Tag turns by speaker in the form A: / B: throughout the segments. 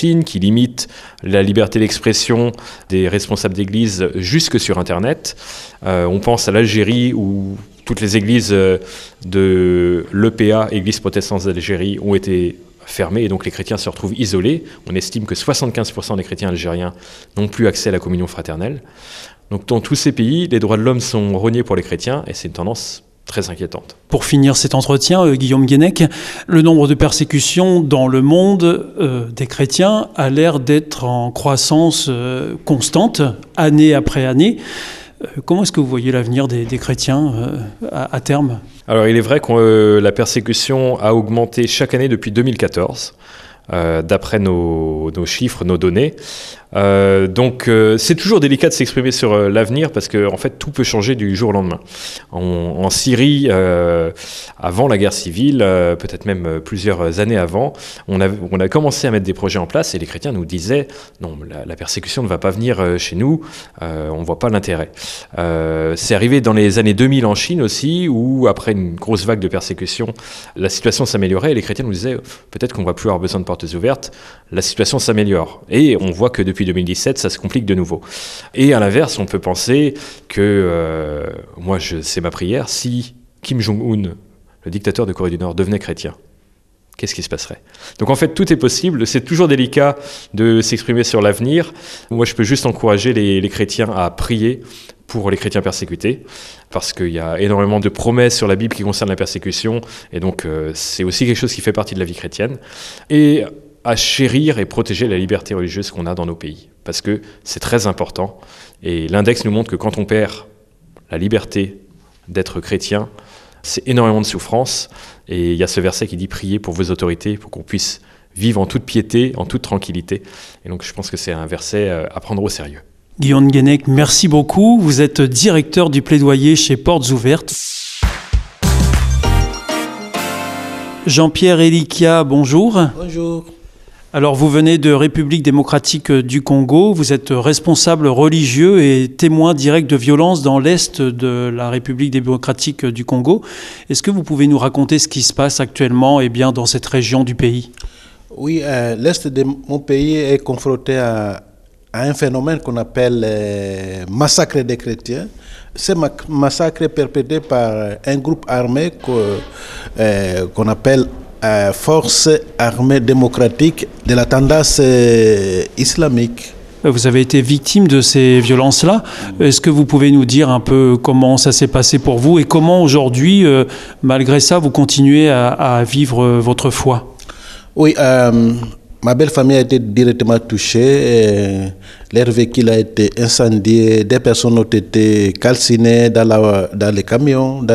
A: Chine, qui limite la liberté d'expression des responsables d'église jusque sur Internet. On pense à l'Algérie où toutes les églises de l'EPA, Église protestante d'Algérie, ont été fermées et donc les chrétiens se retrouvent isolés. On estime que 75% des chrétiens algériens n'ont plus accès à la communion fraternelle. Donc dans tous ces pays, les droits de l'homme sont rognés pour les chrétiens et c'est une tendance très inquiétante.
B: Pour finir cet entretien, Guillaume Guénec, le nombre de persécutions dans le monde des chrétiens a l'air d'être en croissance constante, année après année. Comment est-ce que vous voyez l'avenir des chrétiens à terme ?
A: Alors il est vrai que la persécution a augmenté chaque année depuis 2014, d'après nos chiffres, nos données. Donc c'est toujours délicat de s'exprimer sur l'avenir parce que en fait tout peut changer du jour au lendemain. En Syrie, avant la guerre civile, peut-être même plusieurs années avant, on a commencé à mettre des projets en place et les chrétiens nous disaient non, la persécution ne va pas venir chez nous, on voit pas l'intérêt. C'est arrivé dans les années 2000 en Chine aussi où après une grosse vague de persécution, la situation s'améliorait et les chrétiens nous disaient peut-être qu'on va plus avoir besoin de portes ouvertes, la situation s'améliore et on voit que depuis 2017, ça se complique de nouveau. Et à l'inverse, on peut penser que, c'est ma prière, si Kim Jong-un, le dictateur de Corée du Nord, devenait chrétien, qu'est-ce qui se passerait ? Donc en fait, tout est possible. C'est toujours délicat de s'exprimer sur l'avenir. Moi, je peux juste encourager les chrétiens à prier pour les chrétiens persécutés, parce qu'il y a énormément de promesses sur la Bible qui concernent la persécution, et donc c'est aussi quelque chose qui fait partie de la vie chrétienne. Et à chérir et protéger la liberté religieuse qu'on a dans nos pays. Parce que c'est très important. Et l'index nous montre que quand on perd la liberté d'être chrétien, c'est énormément de souffrance. Et il y a ce verset qui dit « Priez pour vos autorités, pour qu'on puisse vivre en toute piété, en toute tranquillité ». Et donc je pense que c'est un verset à prendre au sérieux.
B: Guillaume Guénec, merci beaucoup. Vous êtes directeur du plaidoyer chez Portes Ouvertes. Jean-Pierre Elikia, bonjour.
C: Bonjour.
B: Alors, vous venez de République démocratique du Congo, vous êtes responsable religieux et témoin direct de violences dans l'est de la République démocratique du Congo. Est-ce que vous pouvez nous raconter ce qui se passe actuellement dans cette région du pays ?
C: Oui, l'est de mon pays est confronté à un phénomène qu'on appelle massacre des chrétiens. Ce massacre est perpétré par un groupe armé qu'on appelle Force armée démocratique de la tendance islamique.
B: Vous avez été victime de ces violences-là. Est-ce que vous pouvez nous dire un peu comment ça s'est passé pour vous et comment aujourd'hui, malgré ça, vous continuez à vivre votre foi ?
C: Oui, ma belle famille a été directement touchée. Leur véhicule a été incendié. Des personnes ont été calcinées dans les camions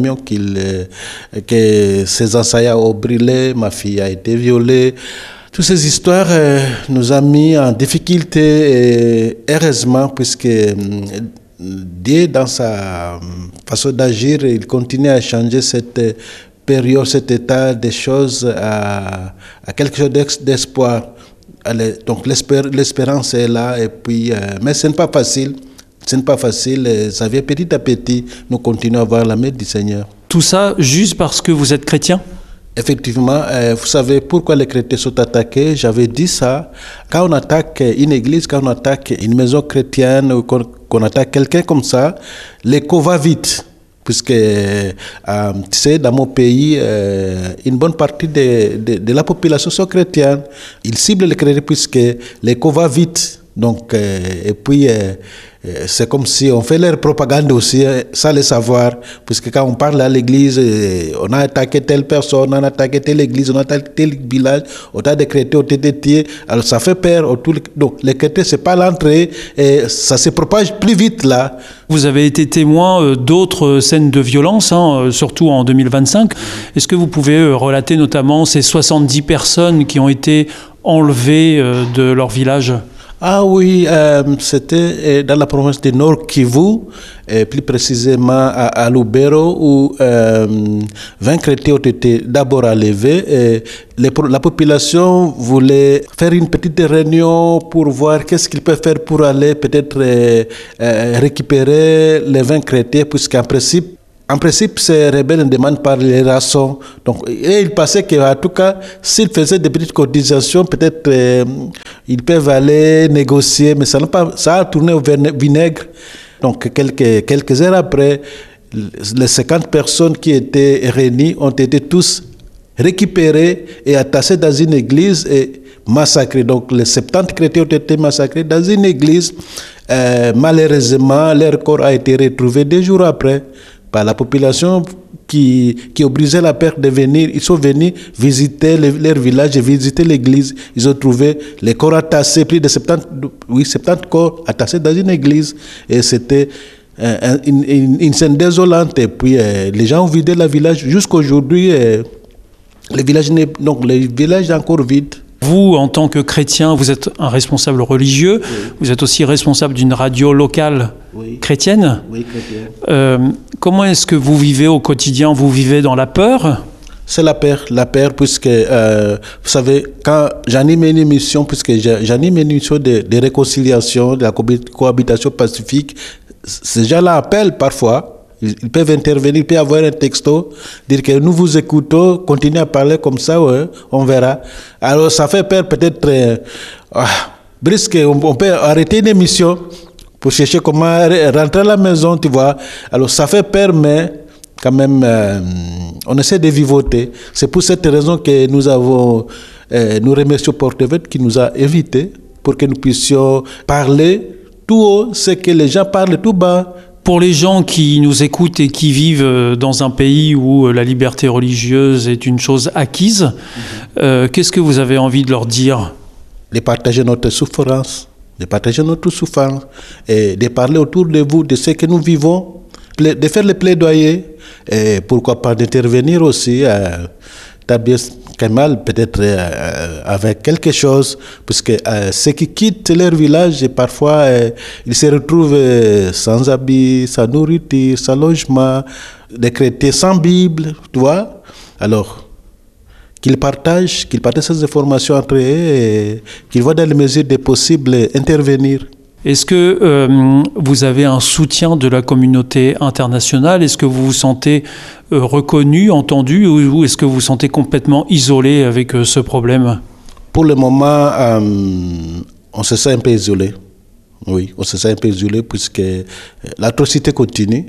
C: que ces assaillants ont brûlé. Ma fille a été violée. Toutes ces histoires nous ont mis en difficulté et heureusement, puisque Dieu, dans sa façon d'agir, il continue à changer cette période, cet état des choses à quelque chose d'espoir. Donc l'espérance est là, et puis, mais ce n'est pas facile. Ce n'est pas facile. Ça vient petit à petit. Nous continuons à voir la main du Seigneur.
B: Tout ça juste parce que vous êtes chrétien ?
C: Effectivement, vous savez pourquoi les chrétiens sont attaqués. J'avais dit ça. Quand on attaque une église, quand on attaque une maison chrétienne, ou qu'on attaque quelqu'un comme ça, l'écho va vite. Puisque, tu sais, dans mon pays, une bonne partie de la population sont chrétiennes. Ils ciblent les chrétiens puisque l'écho va vite. Donc, et puis, c'est comme si on fait leur propagande aussi, sans le savoir. Puisque quand on parle à l'église, on a attaqué telle personne, on a attaqué telle église, on a attaqué tel village, autant de chrétiens ont été tués. Alors, ça fait peur. Donc, les chrétiens, c'est pas l'entrée, et ça se propage plus vite là.
B: Vous avez été témoin d'autres scènes de violence, surtout en 2025. Est-ce que vous pouvez relater notamment ces 70 personnes qui ont été enlevées de leur village ?
C: Ah oui, c'était dans la province du Nord Kivu, plus précisément à Lubero, où 20 chrétiens ont été d'abord enlevés. Et la population voulait faire une petite réunion pour voir qu'est-ce qu'ils peuvent faire pour aller peut-être récupérer les 20 chrétiens, puisqu'en principe, ces rebelles ne demandent pas les rançons. Donc, et il pensait qu'en tout cas, s'ils faisaient des petites cotisations, peut-être Ils peuvent aller négocier, mais ça a tourné au vinaigre. Donc, quelques heures après, les 50 personnes qui étaient réunies ont été tous récupérés et attachés dans une église et massacrés. Donc, les 70 chrétiens ont été massacrés dans une église. Malheureusement, leur corps a été retrouvé 2 jours après par la population qui obligeait la peur de venir. Ils sont venus visiter leur village et visiter l'église. Ils ont trouvé les corps attachés, plus de 70 corps attachés dans une église. Et c'était une scène désolante. Et puis, les gens ont vidé le village. Jusqu'aujourd'hui, le village est encore vide.
B: Vous, en tant que chrétien, vous êtes un responsable religieux. Oui. Vous êtes aussi responsable d'une radio locale chrétienne.
C: Oui, chrétienne.
B: Comment est-ce que vous vivez au quotidien? Vous vivez dans la peur?
C: C'est la peur, puisque, vous savez, quand j'anime une émission, de réconciliation, de la cohabitation pacifique, ces gens-là appellent parfois. Ils peuvent intervenir, ils peuvent avoir un texto, dire que nous vous écoutons, continuez à parler comme ça, ouais, on verra. Alors ça fait peur peut-être, brusque, on peut arrêter une émission pour chercher comment rentrer à la maison, tu vois. Alors ça fait peur, mais quand même, on essaie de vivoter. C'est pour cette raison que nous remercions Porte-Verte qui nous a invités pour que nous puissions parler tout haut, ce que les gens parlent tout bas.
B: Pour les gens qui nous écoutent et qui vivent dans un pays où la liberté religieuse est une chose acquise, qu'est-ce que vous avez envie de leur dire?
C: De partager notre souffrance, et de parler autour de vous de ce que nous vivons, de faire le plaidoyer, et pourquoi pas d'intervenir aussi, Kamal, peut-être avec quelque chose, parce que ceux qui quittent leur village, et parfois ils se retrouvent sans habits, sans nourriture, sans logement, des chrétiens sans Bible, tu vois. Alors, qu'ils partagent ces informations entre eux et qu'ils voient dans les mesures des possibles intervenir.
B: Est-ce que vous avez un soutien de la communauté internationale? Est-ce que vous vous sentez reconnu, entendu, ou est-ce que vous vous sentez complètement isolé avec ce problème?
C: Pour le moment, on se sent un peu isolé. Oui, on se sent un peu isolé puisque l'atrocité continue.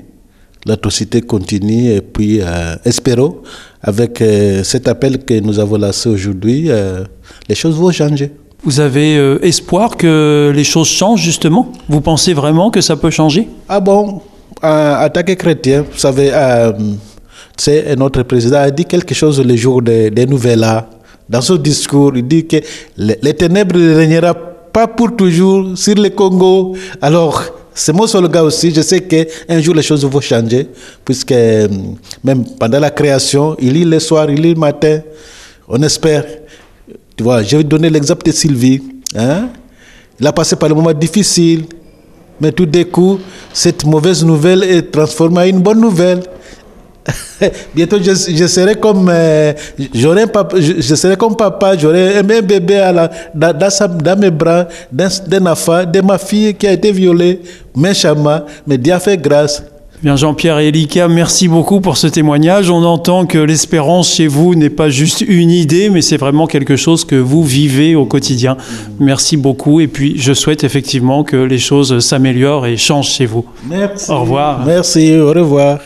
C: Et puis, espérons, avec cet appel que nous avons lancé aujourd'hui, les choses vont changer.
B: Vous avez espoir que les choses changent, justement? Vous pensez vraiment que ça peut changer?
C: Ah bon, attaquer chrétien, vous savez, notre président a dit quelque chose le jour des nouvelles là. Dans son discours, il dit que les ténèbres ne régnera pas pour toujours sur le Congo. Alors, c'est mon slogan aussi. Je sais qu'un jour les choses vont changer, puisque même pendant la création, il lit le soir, il lit le matin. On espère. Tu vois, je vais donner l'exemple de Sylvie. Hein? Il a passé par des moments difficiles, mais tout d'un coup, cette mauvaise nouvelle est transformée en une bonne nouvelle. Bientôt, je serai comme je serai comme papa, j'aurai un bébé dans mes bras, d'un enfant, de ma fille qui a été violée méchamment, mais Dieu a fait grâce.
B: Bien, Jean-Pierre et Elika, merci beaucoup pour ce témoignage. On entend que l'espérance chez vous n'est pas juste une idée, mais c'est vraiment quelque chose que vous vivez au quotidien. Merci beaucoup. Et puis, je souhaite effectivement que les choses s'améliorent et changent chez vous.
C: Merci.
B: Au revoir.
C: Merci, au revoir.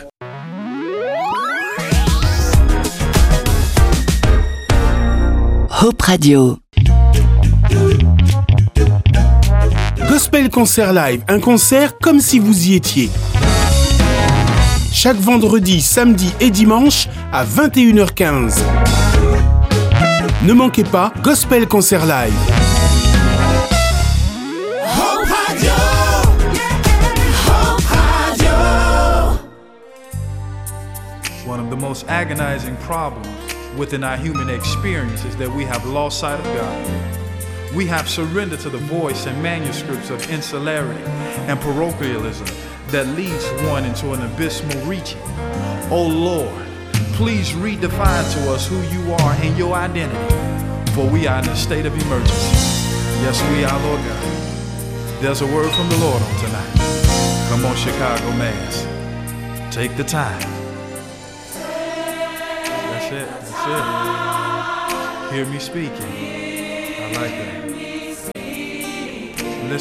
D: Hope Radio.
E: Gospel Concert Live, un concert comme si vous y étiez. Chaque vendredi, samedi et dimanche à 21h15. Ne manquez pas Gospel Concert Live.
F: Hope Radio. Hope Radio.
G: One of the most agonizing problems within our human experience is that we have lost sight of God. We have surrendered to the voice and manuscripts of insularity and parochialism that leads one into an abysmal reaching. Oh Lord, please redefine to us who you are and your identity, for we are in a state of emergency. Yes, we are, Lord God. There's a word from the Lord on tonight. Come on, Chicago Mass. Take the time. That's it. Hear me speaking. I like that.